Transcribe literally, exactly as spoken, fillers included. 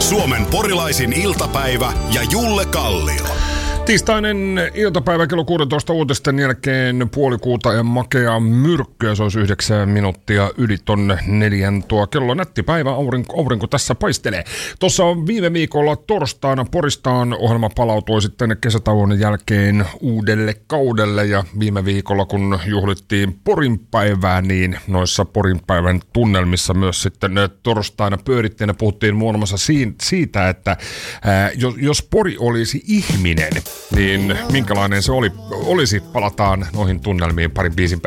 Suomen porilaisin iltapäivä ja Julle Kallio. Tiistainen iltapäivä kello kuusitoista uutisten jälkeen puolikuuta ja makea myrkkyä. Se olisi yhdeksän minuuttia yli ton neljän tuo kello. Nätti päivä, aurinko, aurinko tässä paistelee. Tuossa on viime viikolla torstaina Poristaan ohjelma palautui sitten kesätauon jälkeen uudelle kaudelle. Ja viime viikolla kun juhlittiin Porin päivää, niin noissa Porin päivän tunnelmissa myös sitten torstaina pyörittiin ja puhuttiin muun muassa siitä, että ää, jos Pori olisi ihminen, niin minkälainen se oli, olisi. Palataan noihin tunnelmiin parin biisin päästä.